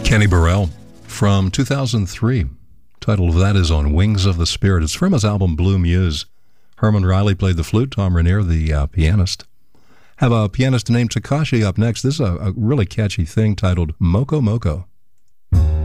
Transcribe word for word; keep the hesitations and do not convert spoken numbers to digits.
Kenny Burrell from two thousand three. Title of that is On Wings of the Spirit. It's from his album Blue Muse. Herman Riley played the flute, Tom Rainier, the uh, pianist. Have a pianist named Takashi up next. This is a, a really catchy thing titled Moko Moko.